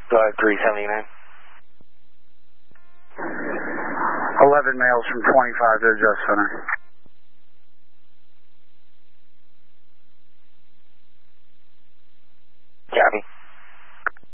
Drive 379. 11 males from 25 to adjust center.